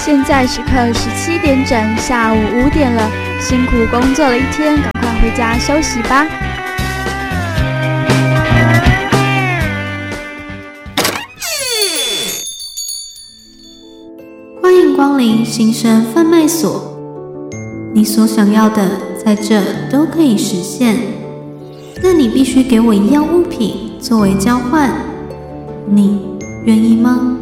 现在时刻17点整，下午5点了，辛苦工作了一天，赶快回家休息吧。 欢迎光临新生贩卖所，你所想要的在这都可以实现，但你必须给我一样物品作为交换，你愿意吗？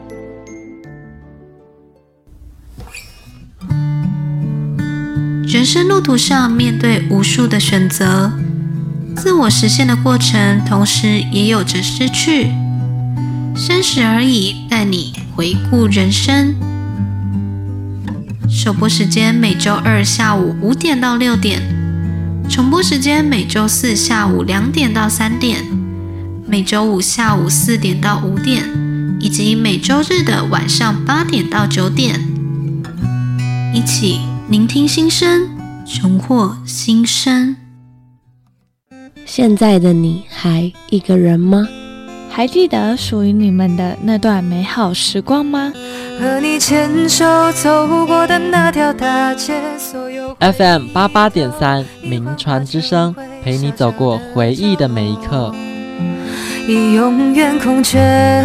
人生路途上面对无数的选择，自我实现的过程，同时也有着失去。30时而已，带你回顾人生。首播时间每周二下午5点到6点，重播时间每周四下午2点到3点，每周五下午4点到5点，以及每周日的晚上8点到9点。一起聆听心声，重获新生。 现在的你还一个人吗？ 还记得属于你们的那段美好时光吗？ 和你牵手走过的那条大街，所有 FM 88.3名传之声，陪你走过回忆的每一刻， 已永远空缺。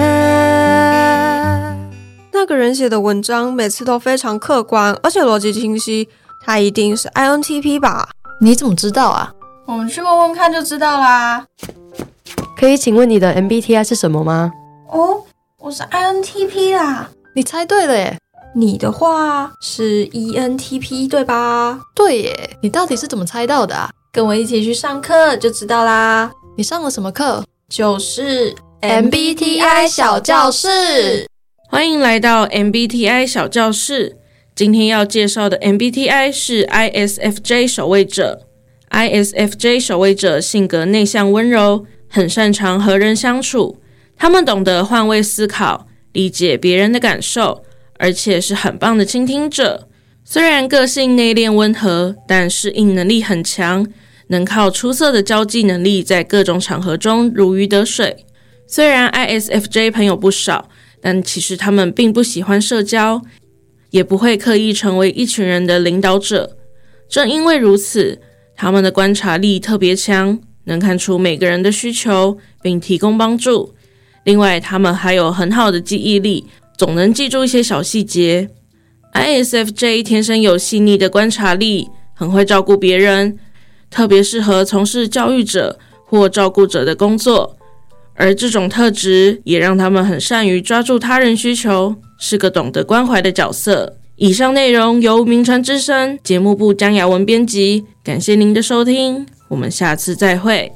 那个人写的文章每次都非常客观，而且逻辑清晰，他一定是 INTP 吧？ 你怎么知道啊？ 我们去问问看就知道啦。 可以请问你的 MBTI 是什么吗？ 哦，我是 INTP 啦。 你猜对了耶。 你的话是 ENTP 对吧？ 对耶，你到底是怎么猜到的啊？ 跟我一起去上课就知道啦。 你上了什么课？ 就是 MBTI 小教室。 欢迎来到 MBTI 小教室。今天要介绍的 MBTI 是 ISFJ 守卫者。ISFJ 守卫者性格内向温柔，很擅长和人相处。他们懂得换位思考，理解别人的感受，而且是很棒的倾听者。虽然个性内敛温和，但适应能力很强，能靠出色的交际能力在各种场合中如鱼得水。虽然 ISFJ 朋友不少，但其实他们并不喜欢社交，也不会刻意成为一群人的领导者。正因为如此，他们的观察力特别强，能看出每个人的需求，并提供帮助。另外，他们还有很好的记忆力，总能记住一些小细节。ISFJ 天生有细腻的观察力，很会照顾别人，特别适合从事教育者或照顾者的工作。而这种特质也让他们很善于抓住他人需求，是个懂得关怀的角色。以上内容由名传之声节目部江雅文编辑，感谢您的收听，我们下次再会。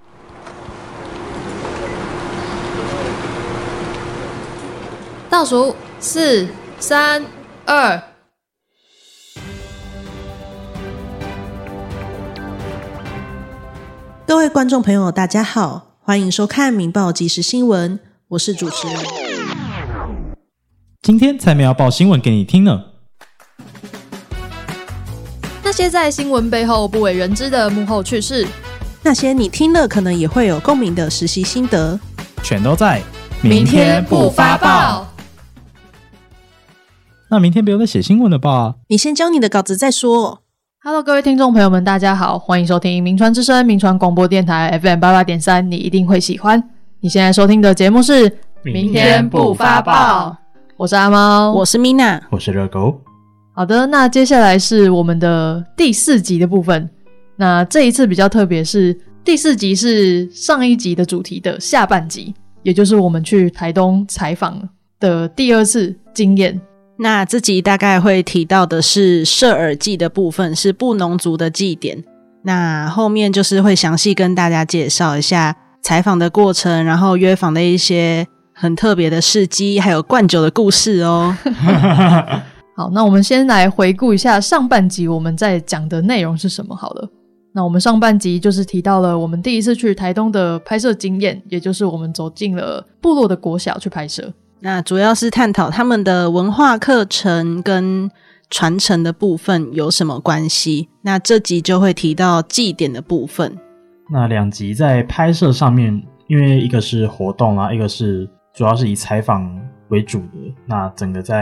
倒数4、3、2。 各位观众朋友，大家好，欢迎收看《民报即时新闻》，我是主持人。 今天才没要报新闻给你听呢。 那些在新闻背后不为人知的幕后趣事， 那些你听了可能也会有共鸣的实习心得， 全都在明天不发报。 那明天不用再写新闻了吧？ 你先教你的稿子再说。 Hello， 各位听众朋友们，大家好，欢迎收听名传之声名传广播电台 FM 88.3，你一定会喜欢。你现在收听的节目是明天不发报。 我是阿猫， 我是 Mina， 我是热狗。 好的，那接下来是我们的第4集的部分。那这一次比较特别，是第4集是上一集的主题的下半集，也就是我们去台东采访的第2次经验。 那这集大概会提到的是射耳祭的部分，是布农族的祭典。那后面就是会详细跟大家介绍一下采访的过程，然后约访的一些很特别的事迹，还有灌酒的故事哦。 好，那我们先来回顾一下上半集我们在讲的内容是什么好了。那我们上半集就是提到了我们第一次去台东的拍摄经验，也就是我们走进了部落的国小去拍摄。 那主要是探讨他们的文化课程跟传承的部分有什么关系。那这集就会提到祭典的部分。 那2集在拍摄上面，因为一个是活动啦，一个是主要是以采访为主的，那整个在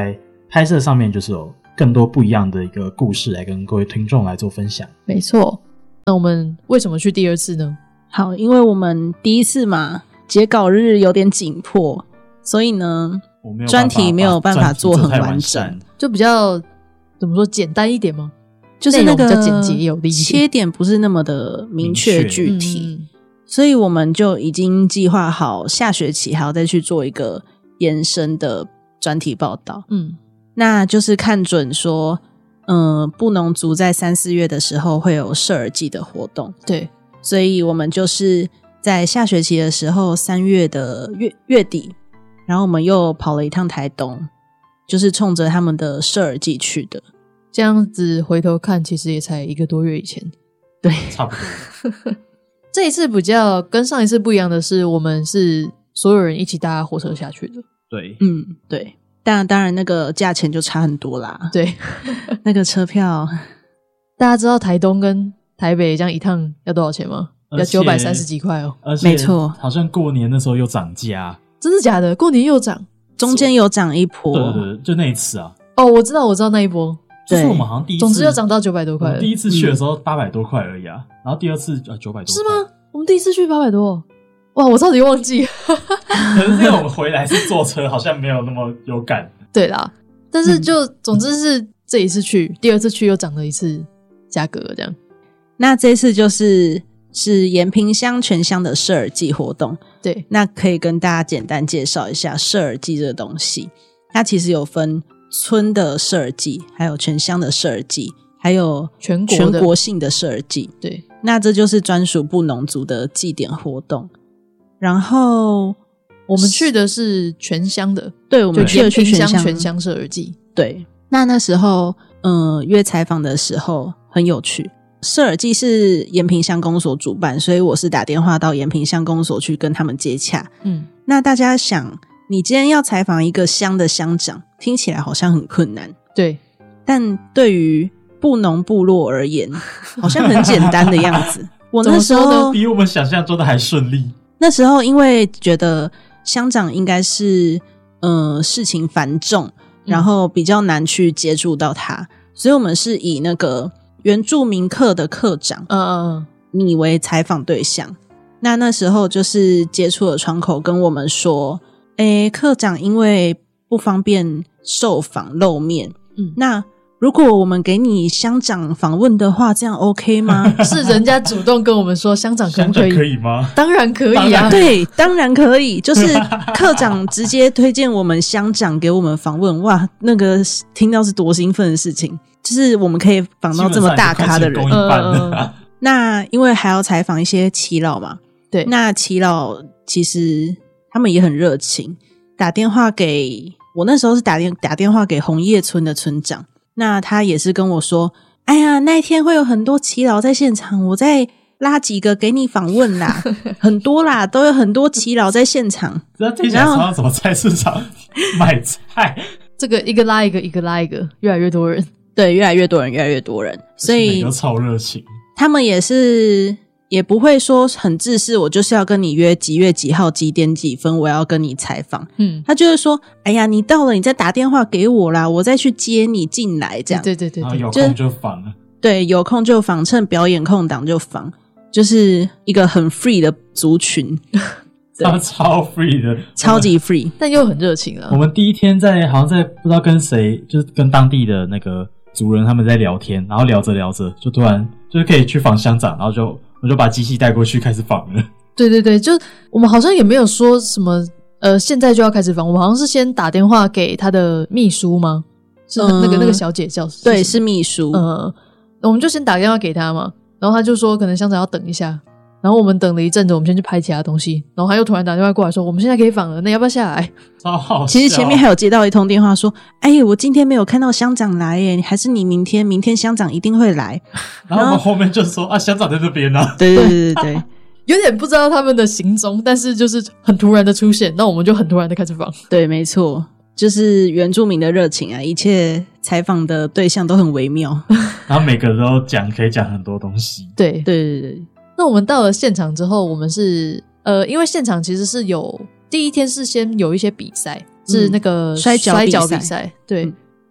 拍摄上面就是有更多不一样的一个故事来跟各位听众来做分享。 没错。那我们为什么去第二次呢？ 好，因为我们第一次嘛，截稿日有点紧迫，所以呢专题没有办法做很完整， 就比较怎么说简单一点吗？ 就是那个比较简洁有力一点， 切点不是那么的明确具体，所以我们就已经计划好下学期还要再去做一个延伸的专题报道。那就是看准说布农族在3、4月的时候会有射耳祭的活动， 对， 所以我们就是在下学期的时候3月的月底，然后我们又跑了一趟台东，就是冲着他们的射耳祭去的。 这样子回头看其实也才1个多月以前。 对， 差不多。 这一次比较跟上一次不一样的是，我们是所有人一起搭火车下去的。 对， 对，当然那个价钱就差很多啦。 对， 那个车票， 大家知道台东跟台北这样一趟要多少钱吗？要930几块哦。 没错， 好像过年的时候又涨价。 真的假的？过年又涨？ 中间有涨一波。 对，就那一次啊。 哦，我知道那一波。 就是我们好像第一次， 总之又涨到900多块了。 第一次去的时候800多块而已啊，然后第二次900多块。 是吗？我们第一次去800多。哇，我超级忘记。 可是因为我们回来是坐车，好像没有那么有感。 对啦，但是总之是这一次去，第二次去又涨了一次价格这样。 那这次是延平乡全乡的射耳祭活动。 对， 那可以跟大家简单介绍一下射耳祭这个东西。它其实有分村的射耳祭，还有全乡的射耳祭，还有全国性的射耳祭。 对， 那这就是专属布农族的祭典活动。然后我们去的是全乡的， 对，我们去的全乡射耳祭。 对，那时候约采访的时候很有趣。射耳祭是延平乡公所主办，所以我是打电话到延平乡公所去跟他们接洽。那大家想，你今天要采访一个乡的乡长，听起来好像很困难， 对， 但对于布农部落而言，好像很简单的样子。我那时候比我们想象中的还顺利。 那时候因为觉得乡长应该是事情繁重，然后比较难去接触到他，所以我们是以那个原住民课的课长你为采访对象。那时候就是接触的窗口跟我们说，课长因为不方便受访露面，那如果我们给你乡长访问的话，这样 OK 吗？ 是人家主动跟我们说乡长可不可以？ 可以吗？ 当然可以啊。 对，当然可以。就是课长直接推荐我们乡长给我们访问，哇，那个听到是多兴奋的事情，就是我们可以访到这么大咖的人。那因为还要采访一些耆老嘛， 对， 那耆老其实他们也很热情，打电话给我，那时候是打电话给红叶村的村长。那他也是跟我说，哎呀，那一天会有很多耆老在现场，我再拉几个给你访问啦。很多啦，都有很多耆老在现场。 这听起来像什么菜市场买菜， 这个一个拉一个，一个拉一个，越来越多人。 对，越来越多人，所以每个都超热情。 他们也不会说很自私，我就是要跟你约几月几号几点几分我要跟你采访。他就是说，哎呀，你到了你再打电话给我啦，我再去接你进来这样。 对， 有空就访了。 对，有空就访，趁表演空档就访，就是一个很 free 的族群。 他们超 free 的， 超级 free， 但又很热情啊。 我们第一天好像在不知道跟谁，就是跟当地的那个族人他们在聊天，然后聊着聊着就突然就是可以去访乡长，然后我就把机器带过去开始访了。 对，就我们好像也没有说什么现在就要开始访，我们好像是先打电话给他的秘书吗？是那个小姐叫对，是秘书。 我们就先打电话给他嘛，然后他就说可能乡长要等一下，然后我们等了一阵子，我们先去拍其他东西，然后他又突然打电话过来说我们现在可以访了，那要不要下来？ 超好笑。 其实前面还有接到一通电话说，哎，我今天没有看到乡长来耶，还是你明天乡长一定会来。 然后我们后面就说啊，乡长在这边啊。 对， 有点不知道他们的行踪，但是就是很突然的出现，那我们就很突然的开始访。 对，没错，就是原住民的热情啊，一切采访的对象都很微妙。 然后每个都可以讲很多东西。 对。 那我们到了现场之后，我们是因为现场其实是第一天是先有一些比赛，是那个摔跤比赛。对，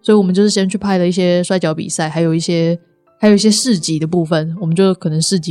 所以我们就是先去拍了一些摔跤比赛，还有一些市集的部分，我们就可能市集